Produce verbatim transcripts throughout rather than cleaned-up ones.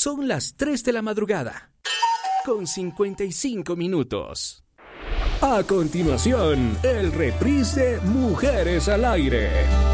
Son las tres de la madrugada, con cincuenta y cinco minutos. A continuación, el reprise de Mujeres al Aire.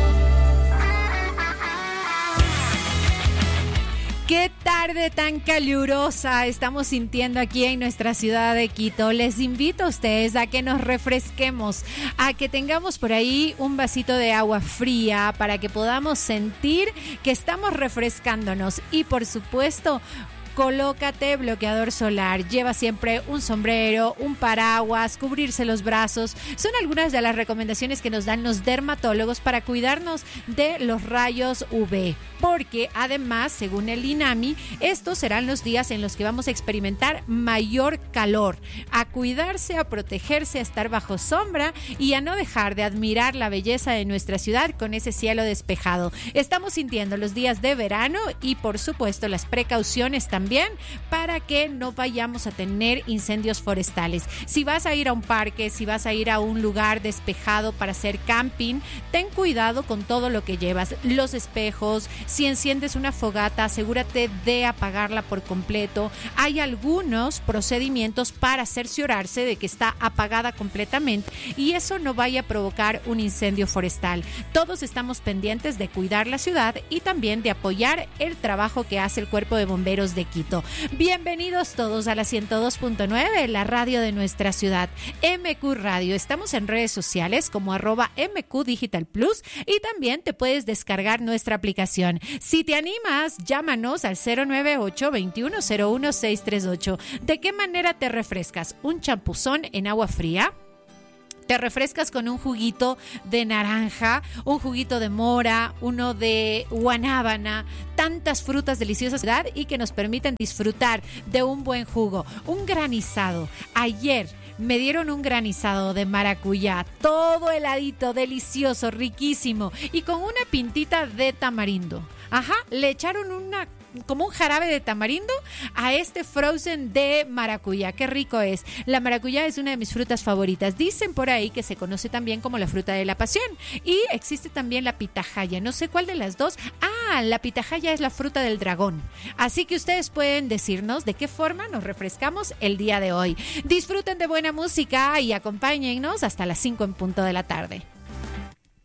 Qué tarde tan calurosa estamos sintiendo aquí en nuestra ciudad de Quito. Les invito a ustedes a que nos refresquemos, a que tengamos por ahí un vasito de agua fría para que podamos sentir que estamos refrescándonos. Y por supuesto, colócate bloqueador solar, lleva siempre un sombrero, un paraguas, cubrirse los brazos. Son algunas de las recomendaciones que nos dan los dermatólogos para cuidarnos de los rayos U V. Porque además, según el INAMI, estos serán los días en los que vamos a experimentar mayor calor. A cuidarse, a protegerse, a estar bajo sombra y a no dejar de admirar la belleza de nuestra ciudad con ese cielo despejado. Estamos sintiendo los días de verano y por supuesto las precauciones también También para que no vayamos a tener incendios forestales. Si vas a ir a un parque, si vas a ir a un lugar despejado para hacer camping, ten cuidado con todo lo que llevas. Los espejos, si enciendes una fogata, asegúrate de apagarla por completo. Hay algunos procedimientos para cerciorarse de que está apagada completamente y eso no vaya a provocar un incendio forestal. Todos estamos pendientes de cuidar la ciudad y también de apoyar el trabajo que hace el Cuerpo de Bomberos de Quito. Bienvenidos todos a la ciento dos punto nueve, la radio de nuestra ciudad, M Q Radio. Estamos en redes sociales como arroba M Q Digital Plus y también te puedes descargar nuestra aplicación. Si te animas, llámanos al cero nueve ocho, veintiuno cero uno, seiscientos treinta y ocho. ¿De qué manera te refrescas? ¿Un champuzón en agua fría? Te refrescas con un juguito de naranja, un juguito de mora, uno de guanábana, tantas frutas deliciosas y que nos permiten disfrutar de un buen jugo. Un granizado. Ayer me dieron un granizado de maracuyá, todo heladito, delicioso, riquísimo y con una pintita de tamarindo. Ajá, le echaron una como un jarabe de tamarindo a este frozen de maracuyá. Qué rico es. La maracuyá es una de mis frutas favoritas. Dicen por ahí que se conoce también como la fruta de la pasión. Y existe también la pitahaya. No sé cuál de las dos. Ah, la pitahaya es la fruta del dragón. Así que ustedes pueden decirnos de qué forma nos refrescamos el día de hoy. Disfruten de buena música y acompáñennos hasta las cinco en punto de la tarde.